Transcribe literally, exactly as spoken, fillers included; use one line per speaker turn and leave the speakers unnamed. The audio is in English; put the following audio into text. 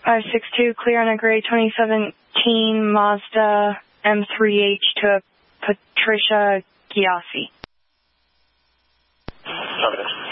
five six two, clear on a gray twenty seventeen Mazda M three H to Patricia Giassi.
Affirmative.